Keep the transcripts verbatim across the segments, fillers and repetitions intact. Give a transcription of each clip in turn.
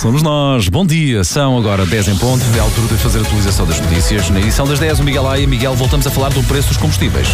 Somos nós. Bom dia. São agora dez em ponto. É a altura de fazer a atualização das notícias. Na edição das dez, o Miguel Aia. Miguel, voltamos a falar do preço dos combustíveis.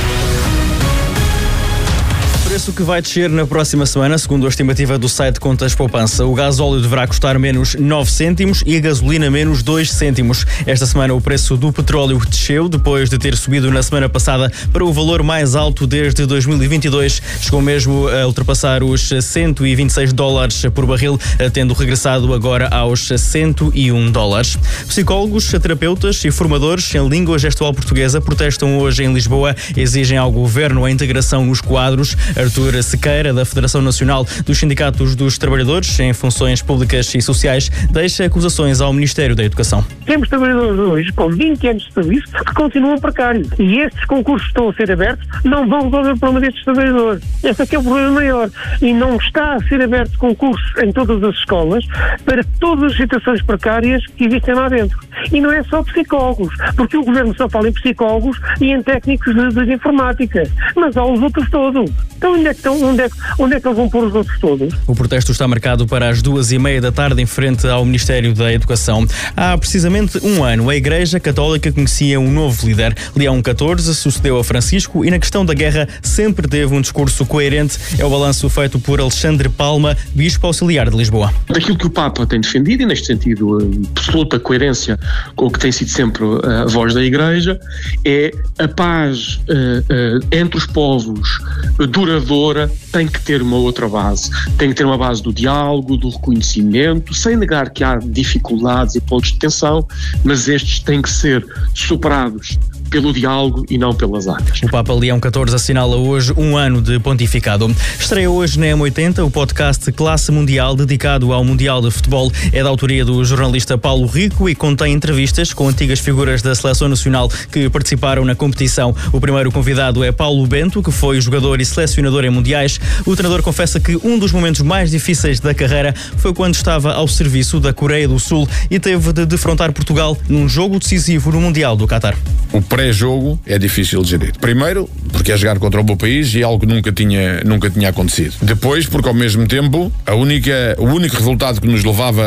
Preço que vai descer na próxima semana, segundo a estimativa do site Contas Poupança. O gasóleo deverá custar menos nove cêntimos e a gasolina menos dois cêntimos. Esta semana o preço do petróleo desceu, depois de ter subido na semana passada para o valor mais alto desde dois mil e vinte e dois. Chegou mesmo a ultrapassar os cento e vinte e seis dólares por barril, tendo regressado agora aos cento e um dólares. Psicólogos, terapeutas e formadores em língua gestual portuguesa protestam hoje em Lisboa, exigem ao governo a integração nos quadros. Artur Sequeira, da Federação Nacional dos Sindicatos dos Trabalhadores em Funções Públicas e Sociais, deixa acusações ao Ministério da Educação. Temos trabalhadores hoje com vinte anos de serviço que continuam precários e estes concursos que estão a ser abertos não vão resolver o problema destes trabalhadores. Esse aqui é o problema maior e não está a ser aberto concursos em todas as escolas para todas as situações precárias que existem lá dentro. E não é só psicólogos, porque o Governo só fala em psicólogos e em técnicos de, de informática, mas há os outros todos. Então onde é, que estão, onde, é que, onde é que eles vão pôr os outros todos? O protesto está marcado para as duas e meia da tarde em frente ao Ministério da Educação. Há precisamente um ano, a Igreja Católica conhecia um novo líder. Leão catorze sucedeu a Francisco e na questão da guerra sempre teve um discurso coerente. É o balanço feito por Alexandre Palma, Bispo Auxiliar de Lisboa. Daquilo que o Papa tem defendido, e neste sentido absoluta coerência com o que tem sido sempre a voz da Igreja, é a paz uh, uh, entre os povos duradoura, tem que ter uma outra base. Tem que ter uma base do diálogo, do reconhecimento, sem negar que há dificuldades e pontos de tensão, mas estes têm que ser superados pelo diálogo e não pelas armas. O Papa Leão catorze assinala hoje um ano de pontificado. Estreia hoje na M oitenta o podcast Classe Mundial, dedicado ao Mundial de Futebol. É da autoria do jornalista Paulo Rico e contém entrevistas com antigas figuras da Seleção Nacional que participaram na competição. O primeiro convidado é Paulo Bento, que foi jogador e selecionador em mundiais. O treinador confessa que um dos momentos mais difíceis da carreira foi quando estava ao serviço da Coreia do Sul e teve de defrontar Portugal num jogo decisivo no Mundial do Qatar. O pré-jogo é difícil de gerir. Primeiro, porque é jogar contra o meu país e algo que nunca tinha, nunca tinha acontecido. Depois, porque ao mesmo tempo, a única, o único resultado que nos levava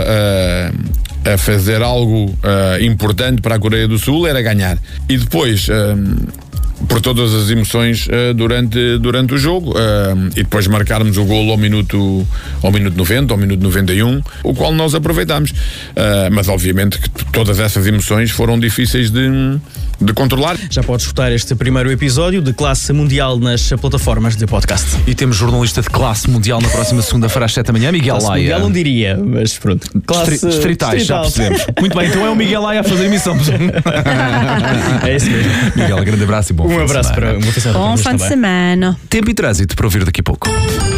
a, a fazer algo uh, importante para a Coreia do Sul era ganhar. E depois, uh, por todas as emoções uh, durante, durante o jogo, uh, e depois marcarmos o golo ao minuto, ao minuto noventa, ao minuto noventa e um, o qual nós aproveitámos. Uh, mas obviamente que todas essas emoções foram difíceis de, de controlar. Já podes escutar este primeiro episódio de Classe Mundial nas plataformas de podcast. E temos jornalista de Classe Mundial na próxima segunda-feira às sete da manhã, Miguel Classe Aia. Mundial não diria, mas pronto. Classe Distri- distritais, distrital. Já percebemos. Muito bem, então é o Miguel Aia a fazer a emissão. É isso mesmo. Miguel, um grande abraço e bom Um abraço para uma atenção. Bom fim de semana. Tempo e trânsito para ouvir daqui a pouco.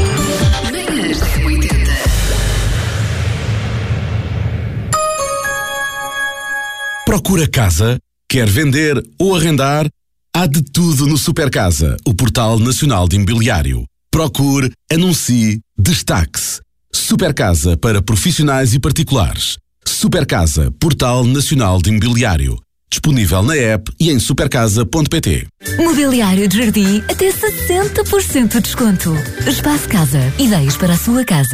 Procura casa? Quer vender ou arrendar? Há de tudo no Supercasa, o portal nacional de imobiliário. Procure, anuncie, destaque-se. Supercasa para profissionais e particulares. Supercasa, portal nacional de imobiliário. Disponível na app e em supercasa ponto pt. Mobiliário de jardim até sessenta por cento de desconto. Espaço Casa. Ideias para a sua casa.